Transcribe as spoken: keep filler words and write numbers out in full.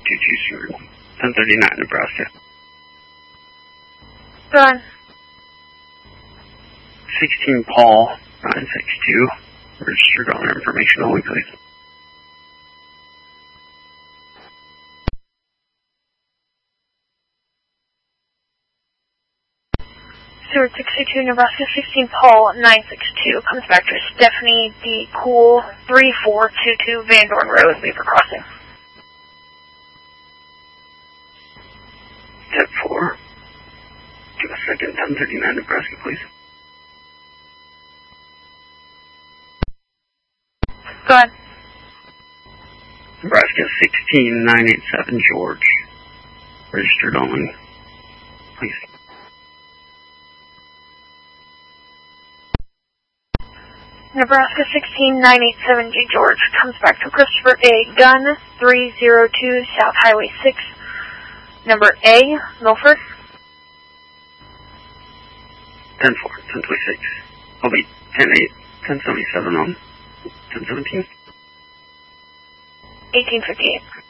two two Stewart. ten thirty-nine, Nebraska. Go on. sixteen Paul, nine six two. Registered owner information only, please. Stewart sixty-two, Nebraska sixteen, Paul nine six two. Comes back to Stephanie D. Cool, three four two two Van Dorn Road, Beaver Crossing. ten four. Give a second, ten thirty-nine, Nebraska, please. Go ahead. Nebraska sixteen, nine eight seven, George. Registered only, please. Nebraska sixteen, nine eight seven, G. George. Comes back to Christopher A. Gunn, three zero two South Highway six. Number A, Milford. ten four, ten twenty-six. I'll be ten eight, ten seventy-seven on ten seventeen. eighteen fifty-eight.